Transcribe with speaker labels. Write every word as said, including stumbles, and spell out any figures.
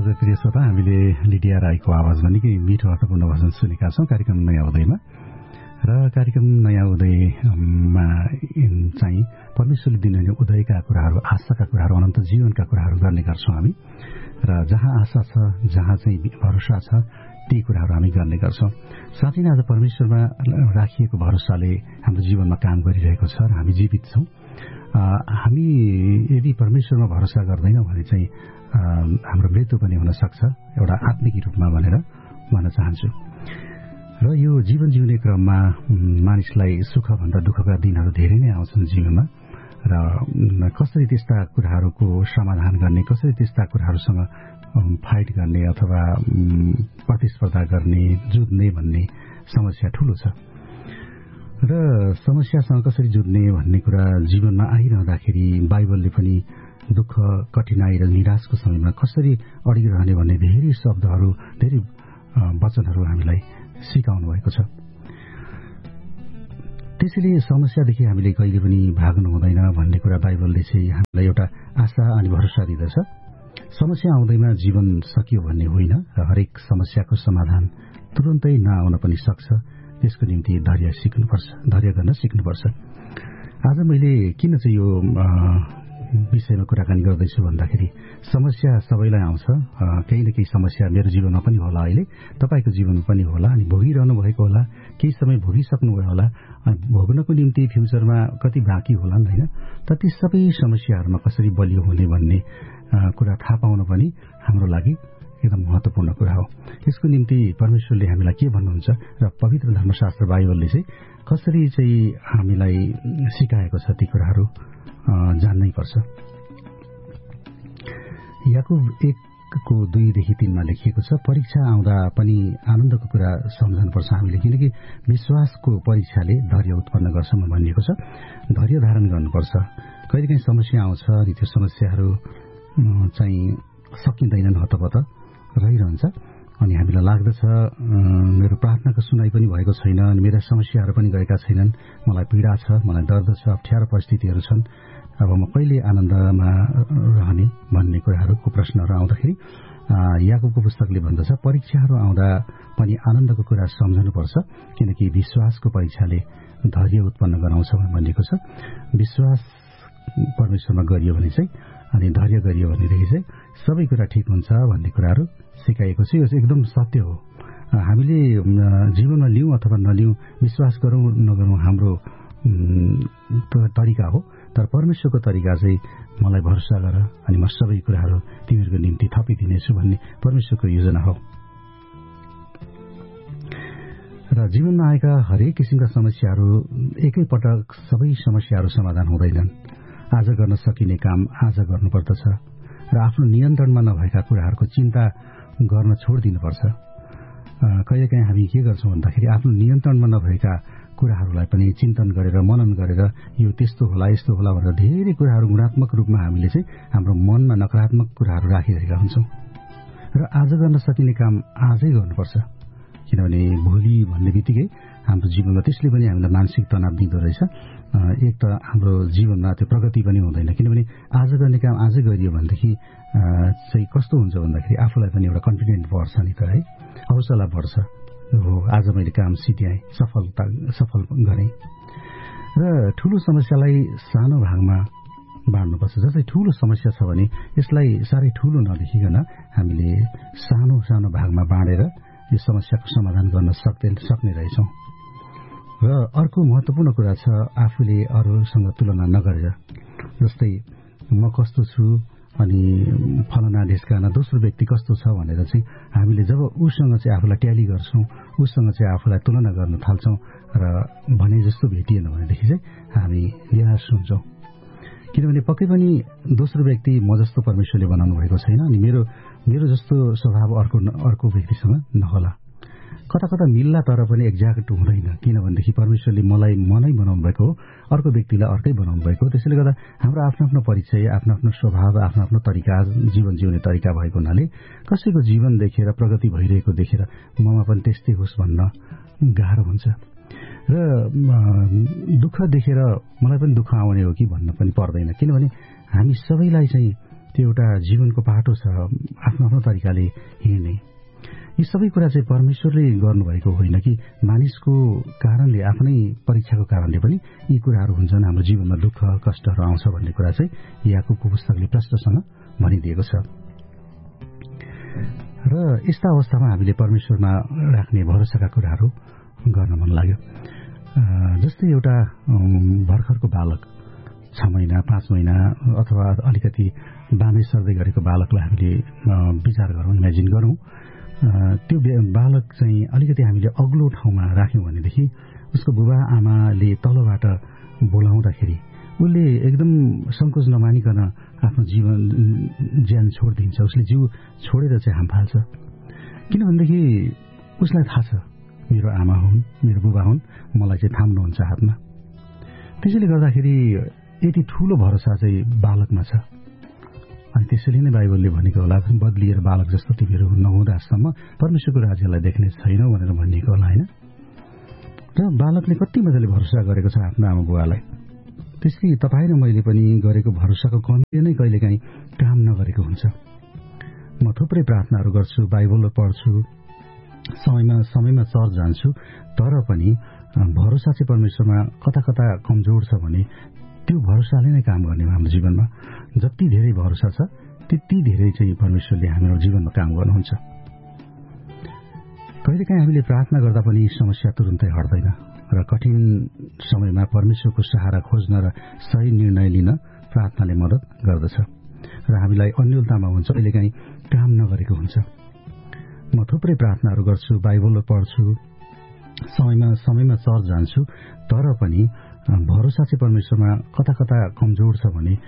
Speaker 1: हजुर प्रिय श्रोता, हामीले लिडिया राईको आवाजमा निकै मिठो अर्थपूर्ण भजन सुनेका छौं कार्यक्रम नयाँ उदयमा। र कार्यक्रम नयाँ उदयमा चाहिँ परमेश्वरले दिनुहुने उदयका कुराहरू, आशाका कुराहरू, अनन्त जीवनका कुराहरू गर्ने गर्छौं हामी। र जहाँ आशा छ, जहाँ चाहिँ भरोसा छ, ती कुराहरू हामी गर्ने गर्छौं। साथै नै आज परमेश्वरमा राखिएको भरोसाले हाम्रो जीवनमा काम गरिरहेको छ र हामी जीवित छौं। हामी यदि परमेश्वरमा भरोसा गर्दैनौं भने चाहिँ हाम्रो मृत्यु पनि हुन सक्छ, एउटा आत्मिक रूपमा भनेर भन्न चाहन्छु। र यो जीवन जिउने क्रममा मानिसलाई सुखभन्दा दुःखका दिनहरू धेरै नै आउँछन् जीवनमा। र कसरी त्यस्ता कुराहरूको समाधान गर्ने, कसरी त्यस्ता कुराहरूसँग फाइट गर्ने अथवा प्रतिस्पर्धा गर्ने, जुझ्ने भन्ने समस्या ठूलो छ। र समस्यासँग कसरी जुझ्ने भन्ने कुरा जीवनमा आइरहँदाखेरि बाइबलले पनि दुःख, कठिनाई र निराशको समयमा कसरी अडिरहने भन्ने धेरै शब्दहरू, धेरै वचनहरू हामीलाई सिकाउनु भएको छ। त्यसैले समस्यादेखि हामीले कहिले पनि भाग्नु हुँदैन भन्ने कुरा बाइबलले चाहिँ हामीलाई एउटा आशा अनि भरोसा दिँदछ। समस्या आउँदैमा जीवन सकियो भन्ने होइन र हरेक समस्याको समाधान तुरुन्तै नआउन पनि सक्छ। त्यसको निम्ति धैर्य सिक्नुपर्छ, धैर्य गर्न सिक्नुपर्छ। आज मैले किन चाहिँ यो विषयमा कुराकानी गर्दैछु भन्दाखेरि समस्या सबैलाई आउँछ। केही न केही समस्या मेरो जीवनमा पनि होला, अहिले तपाईको जीवनमा पनि होला, अनि भोगिरहनु भएको होला, केही समय भोगिसक्नुभयो होला, अनि भोग्नको निम्ति फ्युचरमा कति बाँकी होला नि, होइन? त ती सबै समस्याहरूमा कसरी बलियो हुने भन्ने कुरा थाहा पाउन पनि हाम्रो लागि एकदम महत्वपूर्ण कुरा हो। यसको निम्ति परमेश्वरले हामीलाई के भन्नुहुन्छ र पवित्र धर्मशास्त्र बाइबलले चाहिँ कसरी चाहिँ हामीलाई सिकाएको छ ती कुराहरू जान्नै पर्छ। याकुब एकको दुईदेखि तीनमा लेखिएको छ, परीक्षा आउँदा पनि आनन्दको कुरा सम्झनुपर्छ हामीले, किनकि विश्वासको परीक्षाले धैर्य उत्पन्न गर्छ भनिएको छ। धैर्य धारण गर्नुपर्छ। कहिलेकाहीँ समस्या आउँछ अनि त्यो समस्याहरू चाहिँ सकिँदैनन्, हतपत रहिरहन्छ अनि हामीलाई लाग्दछ मेरो प्रार्थनाको सुनाइ पनि भएको छैन, अनि मेरा समस्याहरू पनि गएका छैनन्, मलाई पीडा छ, मलाई दर्द छ, अप्ठ्यारो परिस्थितिहरू छन्, अब म कहिले आनन्दमा रहने भन्ने कुराहरूको प्रश्नहरू आउँदाखेरि याकुबको पुस्तकले भन्दछ, परीक्षाहरू आउँदा पनि आनन्दको कुरा सम्झनुपर्छ, किनकि विश्वासको परीक्षाले धैर्य उत्पन्न गराउँछ भनिएको छ। विश्वास परमेश्वरमा गरियो भने चाहिँ अनि धैर्य गरियो भनेदेखि चाहिँ सबै कुरा ठिक हुन्छ भन्ने कुराहरू सिकाइएको छ। यो चाहिँ एकदम सत्य हो। हामीले जीवनमा लिउँ अथवा नलिउँ, विश्वास गरौँ नगरौँ हाम्रो तरिका हो, तर परमेश्वरको तरिका चाहिँ मलाई भरोसा गर अनि म सबै कुराहरू तिमीहरूको निम्ति थपिदिनेछु भन्ने परमेश्वरको योजना हो। र जीवनमा आएका हरेक किसिमका समस्याहरू एकैपटक सबै समस्याहरू समाधान हुँदैनन्। आज गर्न सकिने काम आज गर्नुपर्दछ र आफ्नो नियन्त्रणमा नभएका कुराहरूको चिन्ता गर्न छोडिदिनुपर्छ। कहिलेकाहीँ हामी के गर्छौँ भन्दाखेरि आफ्नो नियन्त्रणमा नभएका कुराहरूलाई पनि चिन्तन गरेर, मनन गरेर यो त्यस्तो होला, यस्तो होला भनेर धेरै कुराहरू गुणात्मक रूपमा हामीले चाहिँ हाम्रो मनमा नकारात्मक कुराहरू राखिरहेका हुन्छौँ। र आज गर्न सकिने काम आजै गर्नुपर्छ, किनभने भोलि भन्ने बित्तिकै हाम्रो जीवनमा त्यसले पनि हामीलाई मानसिक तनाव दिँदो रहेछ। एक त हाम्रो जीवनमा त्यो प्रगति पनि हुँदैन, किनभने आज गर्ने काम आजै गरियो भनेदेखि चाहिँ कस्तो हुन्छ भन्दाखेरि आफूलाई पनि एउटा कन्फिडेन्ट बढ्छ नि त, है, हौसला बढ्छ। हो, आज मैले काम सिद्ध्याएँ, सफलता सफल गरेँ। र ठूलो समस्यालाई सानो भागमा बाँड्नुपर्छ। जस्तै ठूलो समस्या छ भने यसलाई साह्रै ठूलो नदेखिकन हामीले सानो सानो भागमा बाँडेर यो समस्याको समाधान गर्न सक्दै सक्ने रहेछौँ। र अर्को महत्वपूर्ण कुरा छ, आफूले अरूसँग तुलना नगरेर। जस्तै म कस्तो छु अनि फलना ढिस्काना दोस्रो व्यक्ति कस्तो छ भनेर चाहिँ हामीले जब उसँग चाहिँ आफूलाई ट्याली गर्छौँ, उसँग चाहिँ आफूलाई तुलना गर्न थाल्छौँ र भने जस्तो भेटिएन भनेदेखि चाहिँ हामी निराश हुन्छौँ। किनभने पक्कै पनि दोस्रो व्यक्ति म जस्तो परमेश्वरले बनाउनु भएको छैन, अनि मेरो मेरो जस्तो स्वभाव अर्को अर्को व्यक्तिसँग नहोला। कता कता मिल्ला, तर पनि एक्ज्याक्ट हुँदैन, किनभनेदेखि परमेश्वरले मलाई मनै बनाउनु भएको हो, अर्को व्यक्तिलाई अर्कै बनाउनु भएको हो। त्यसैले गर्दा हाम्रो आफ्नो आफ्नो परिचय, आफ्नो आफ्नो स्वभाव, आफ्नो आफ्नो तरिका, जीवन जिउने तरिका भएको हुनाले कसैको जीवन देखेर, प्रगति भइरहेको देखेर ममा पनि त्यस्तै होस् भन्न गाह्रो हुन्छ। र दुःख देखेर मलाई पनि दुःख आउने हो कि भन्न पनि पर्दैन, किनभने हामी सबैलाई चाहिँ त्यो एउटा जीवनको बाटो छ, आफ्नो आफ्नो तरिकाले हिँड्ने। यी सबै कुरा चाहिँ परमेश्वरले गर्नुभएको होइन कि मानिसको कारणले, आफ्नै परीक्षाको कारणले पनि यी कुराहरू हुन्छन्, हाम्रो जीवनमा दुःख कष्टहरू आउँछ भन्ने कुरा चाहिँ याकुबको पुस्तकले प्रष्टसँग भनिदिएको छ। र यस्ता अवस्थामा हामीले परमेश्वरमा राख्ने भरोसाका कुराहरू गर्न मन लाग्यो। जस्तै एउटा भर्खरको बालक, छ महिना पाँच महिना अथवा अलिकति बामे सर्दै गरेको बालकलाई हामीले विचार गरौँ, इमेजिन गरौँ। त्यो बालक चाहिँ अलिकति हामीले अग्लो ठाउँमा राख्यौँ भनेदेखि उसको बुबा आमाले तलबाट बोलाउँदाखेरि उसले एकदम सङ्कोच नमानिकन आफ्नो जीवन ज्यान छोडिदिन्छ, उसले जिउ छोडेर चाहिँ हाम फाल्छ। किनभनेदेखि उसलाई थाहा छ मेरो आमा हुन्, मेरो बुबा हुन्, मलाई चाहिँ थाम्नुहुन्छ हातमा। त्यसैले गर्दाखेरि यति ठूलो भरोसा चाहिँ बालकमा छ। अनि त्यसैले नै बाइबलले भनेको होला, बदलिएर बालक जस्तो तिमीहरू नहुँदासम्म परमेश्वरको राज्यलाई देख्ने छैनौ भनेर भनिएको होला, होइन? र बालकले कति मजाले भरोसा गरेको छ आफ्नो आमा बुवालाई। त्यसरी तपाईँ र मैले पनि गरेको भरोसाको कमीले नै कहिलेकाहीँ काम नगरेको हुन्छ। म थुप्रै प्रार्थनाहरू गर्छु, बाइबल पढ्छु, समयमा समयमा चर्च जान्छु, तर पनि भरोसा चाहिँ परमेश्वरमा कता कता कमजोर छ भने त्यो भरोसाले नै काम गर्ने हाम्रो जीवनमा। जति धेरै भरोसा छ त्यति धेरै चाहिँ परमेश्वरले हाम्रो जीवनमा काम गर्नुहुन्छ। कहिलेकाहीँ हामीले प्रार्थना गर्दा पनि समस्या तुरुन्तै हट्दैन र कठिन समयमा परमेश्वरको सहारा खोज्न र सही निर्णय लिन प्रार्थनाले मद्दत गर्दछ र हामीलाई अन्यलतामा हुन्छ, कहिलेकाहीँ काम नगरेको हुन्छ। म थुप्रै प्रार्थनाहरू गर्छु, बाइबल पढ्छु, समयमा समयमा चर्च जान्छु, तर पनि भरोसा चाहिँ परमेश्वरमा कता कता कमजोर छ भने